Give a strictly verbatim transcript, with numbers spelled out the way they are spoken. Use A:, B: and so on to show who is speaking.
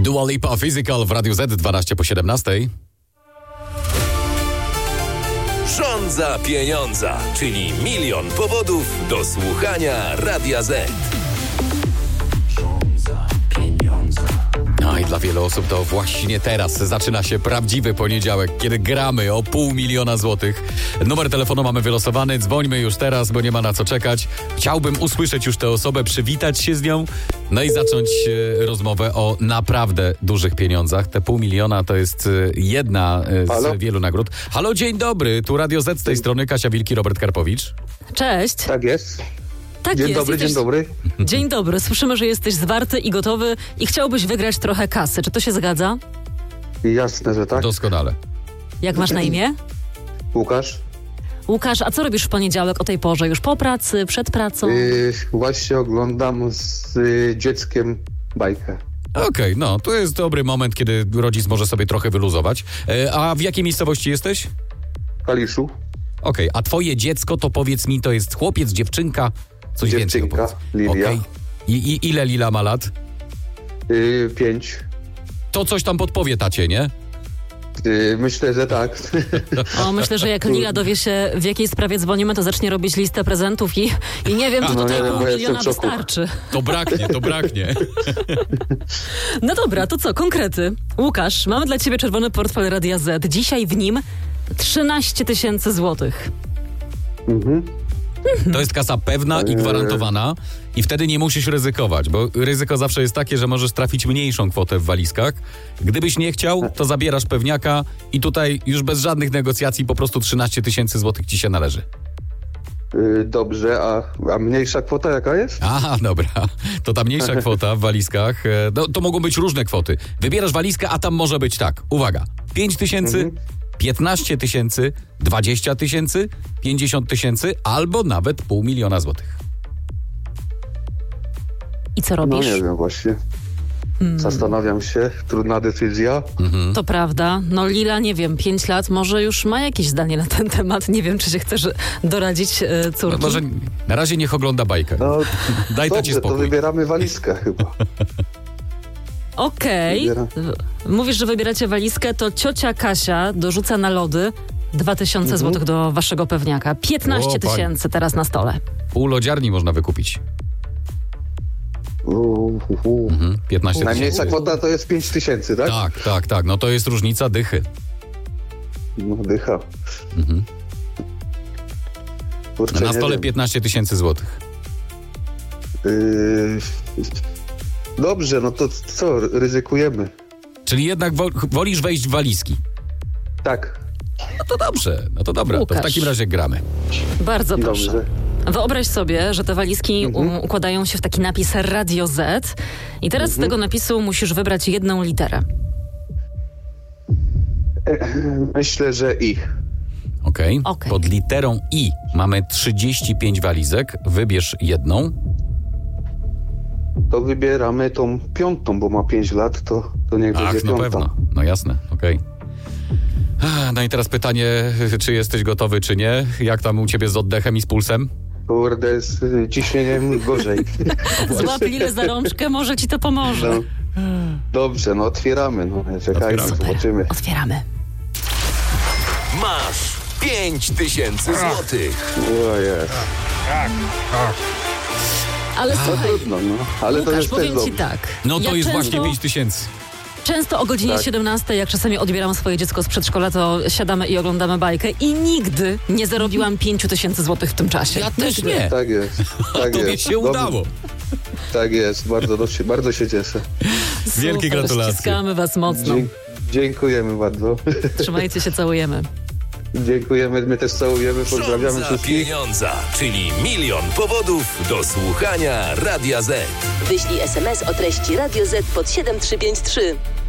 A: Dua Lipa Physical w Radiu Z, dwanaście po siedemnastej.
B: Żądza pieniądza, czyli milion powodów do słuchania Radia Z.
A: No i dla wielu osób to właśnie teraz zaczyna się prawdziwy poniedziałek, kiedy gramy o pół miliona złotych. Numer telefonu mamy wylosowany, dzwońmy już teraz, bo nie ma na co czekać. Chciałbym usłyszeć już tę osobę, przywitać się z nią, no i zacząć e, rozmowę o naprawdę dużych pieniądzach. Te pół miliona to jest e, jedna e, z
C: Halo?
A: wielu nagród. Halo, dzień dobry, tu Radio Z z tej strony, Kasia Wilki, Robert Karpowicz.
D: Cześć.
C: Tak jest.
D: Tak
C: Dzień
D: jest.
C: dobry,
D: jesteś...
C: dzień dobry.
D: Dzień dobry. Słyszymy, że jesteś zwarty i gotowy i chciałbyś wygrać trochę kasy. Czy to się zgadza?
C: Jasne, że tak.
A: Doskonale.
D: Jak masz na imię?
C: Łukasz,
D: Łukasz, a co robisz w poniedziałek o tej porze? Już po pracy, przed pracą?
C: yy, właśnie oglądam z y, dzieckiem bajkę.
A: Okej, okay, no, to jest dobry moment, kiedy rodzic może sobie trochę wyluzować. E, a w jakiej miejscowości jesteś?
C: W Kaliszu.
A: Okej, okay, a twoje dziecko, to powiedz mi, to jest chłopiec, dziewczynka? Coś
C: Dziewczynka,
A: więcej opowiedz.
C: Lilia.
A: Okay. I, I ile Lila ma lat?
C: Yy, pięć.
A: To coś tam podpowie tacie, nie?
C: Yy, myślę, że tak.
D: O, myślę, że jak Lila dowie się, w jakiej sprawie dzwonimy, to zacznie robić listę prezentów i, i nie wiem, czy
C: No
D: tutaj
C: nie wiem,
D: pół
C: bo ja jestem
D: miliona
C: w szoku.
D: wystarczy.
A: To braknie, to braknie.
D: No dobra, to co? Konkrety. Łukasz, mamy dla ciebie czerwony portfel Radia Z. Dzisiaj w nim trzynaście tysięcy złotych.
C: Mhm.
A: To jest kasa pewna i gwarantowana i wtedy nie musisz ryzykować, bo ryzyko zawsze jest takie, że możesz trafić mniejszą kwotę w walizkach. Gdybyś nie chciał, to zabierasz pewniaka i tutaj już bez żadnych negocjacji po prostu trzynaście tysięcy złotych ci się należy.
C: Yy, dobrze, a, a mniejsza kwota jaka jest?
A: Aha, dobra. To ta mniejsza kwota w walizkach, e, no, to mogą być różne kwoty. Wybierasz walizkę, a tam może być tak. Uwaga. pięć tysięcy,
C: Mhm.
A: piętnaście tysięcy, dwadzieścia tysięcy, pięćdziesiąt tysięcy albo nawet pół miliona złotych.
D: I co
C: No
D: robisz?
C: nie wiem właśnie. Zastanawiam się. Trudna decyzja.
A: Mhm.
D: To prawda. No Lila, nie wiem, pięć lat, może już ma jakieś zdanie na ten temat. Nie wiem, czy się chcesz doradzić e,
A: No,
D: córki.
A: może na razie niech ogląda bajkę.
C: No,
A: Daj tacie
C: dobrze, to
A: spokój.
C: wybieramy walizkę chyba.
D: Okej.
C: Wybieram.
D: Mówisz, że wybieracie walizkę, to ciocia Kasia dorzuca na lody dwa tysiące
C: Mhm.
D: złotych do waszego pewniaka. piętnaście
A: O, pani.
D: tysięcy teraz na stole.
A: Pół lodziarni można wykupić.
C: Uh, uh, uh.
A: Mhm. piętnaście
C: Najmniejsza
A: tysięcy.
C: kwota to jest pięć tysięcy, tak?
A: Tak, tak, tak. No to jest różnica dychy.
C: No dycha.
A: Mhm.
C: Kurczę,
A: Na
C: nie
A: stole
C: wiem.
A: piętnaście tysięcy złotych.
C: Yy, Dobrze, no to co, ryzykujemy.
A: Czyli jednak wo- wolisz wejść w walizki.
C: Tak,
A: No to dobrze, no to dobra. To w
D: Łukasz.
A: takim razie gramy.
D: Bardzo proszę.
C: dobrze.
D: Wyobraź sobie, że te walizki
C: Mhm.
D: u- układają się w taki napis Radio Z i teraz
C: Mhm.
D: z tego napisu musisz wybrać jedną literę.
C: Myślę, że i.
A: Okej.
D: Okej.
A: Pod literą I mamy trzydzieści pięć walizek. Wybierz jedną.
C: To wybieramy tą piątą, bo ma pięć lat, to, to niech będzie
A: Ach, no
C: piąta.
A: pewno. No jasne, okej. Ah, No i teraz pytanie, czy jesteś gotowy, czy nie? Jak tam u ciebie z oddechem i z pulsem?
C: Kurde, z y, ciśnieniem gorzej.
D: Złap Lilę za rączkę, może ci to pomoże.
C: No. Dobrze, no otwieramy. No, czekajmy,
A: Otwieramy.
C: zobaczymy.
D: Otwieramy.
B: Masz pięć tysięcy złotych.
C: O jest.
D: Ale słuchaj,
C: Trudno, no. Ale to
D: Łukasz,
C: jest też
D: powiem ci
C: dobrze.
D: tak.
A: No to
D: Ja
A: jest
D: często,
A: właśnie pięć tysięcy.
D: Często o godzinie
C: Tak.
D: siedemnastej, jak czasami odbieram swoje dziecko z przedszkola, to siadamy i oglądamy bajkę i nigdy nie zarobiłam pięć tysięcy złotych w tym czasie.
A: Ja też nie.
C: Tak jest. Tak
A: Tobie
C: jest.
A: się
C: Dobrze.
A: udało.
C: Tak jest, bardzo, do- bardzo się cieszę.
A: Wielkie
D: Super,
A: gratulacje.
D: ściskamy was mocno.
C: Dzie- dziękujemy bardzo.
D: Trzymajcie się, całujemy.
C: Dziękujemy, my też całujemy, pozdrawiamy
B: Żądza
C: wszystkich.
B: pieniądza, czyli milion powodów do słuchania Radia Z.
E: Wyślij es em es o treści Radio Z pod siedem trzy pięć trzy.